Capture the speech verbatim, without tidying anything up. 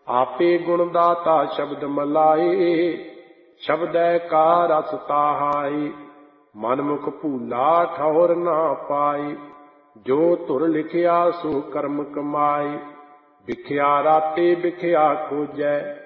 आपे गुण दाता शब्द मलाए, शब्दै का रस ताहाए। मन मुख भूला ठौर ना पाए, जो धुर लिखिया सो कर्म कमाए। बिख्या राते बिख्या खोजै,